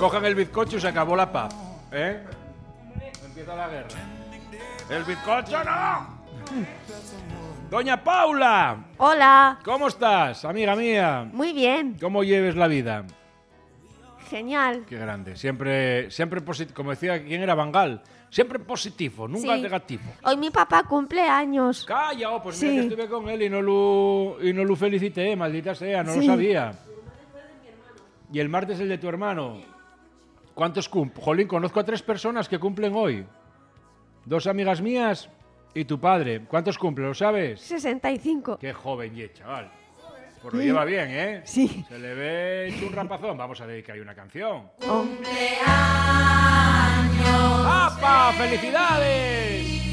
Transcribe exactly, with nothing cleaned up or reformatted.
cojan el bizcocho y se acabó la paz. ¿Eh? Empieza la guerra. ¡El bizcocho no! Doña Paula. Hola. ¿Cómo estás, amiga mía? Muy bien. ¿Cómo lleves la vida? Genial. Qué grande. Siempre, siempre positivo. Como decía, ¿quién era Bangal? Siempre positivo, nunca Sí. negativo. Hoy mi papá cumple años. Calla, oh, pues mira Sí. que estuve con él y no lo, y no lo felicité, maldita sea, no lo Sí. sabía. Y el martes el de tu hermano. ¿Cuántos cumplen? Jolín, conozco a tres personas que cumplen hoy. Dos amigas mías y tu padre. ¿Cuántos cumplen? ¿Lo sabes? sesenta y cinco. Qué joven y chaval. Pues lo lleva bien, ¿eh? Sí. Se le ve hecho un rapazón. Vamos a dedicar una canción. Oh. ¡Apa! ¡Felicidades!